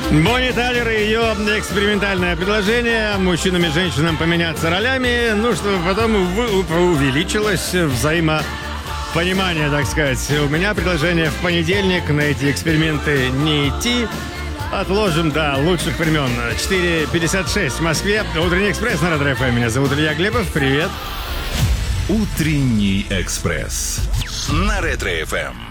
Бонни Тайлер и ее экспериментальное предложение мужчинам и женщинам поменяться ролями, чтобы потом увеличилось взаимопонимание, так сказать. У меня предложение в понедельник на эти эксперименты не идти. Отложим до лучших времен. 4:56 в Москве. Утренний экспресс на Ретро ФМ. Меня зовут Илья Глебов. Привет. Утренний экспресс на Ретро ФМ.